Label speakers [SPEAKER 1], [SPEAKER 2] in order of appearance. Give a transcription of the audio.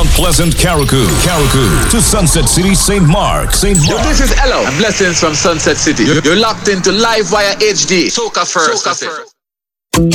[SPEAKER 1] Mount Pleasant, Carriacou to Sunset City, St. Mark.
[SPEAKER 2] Yo, this is Elo and blessings from Sunset City. You're locked into Live Wire HD. Soca first.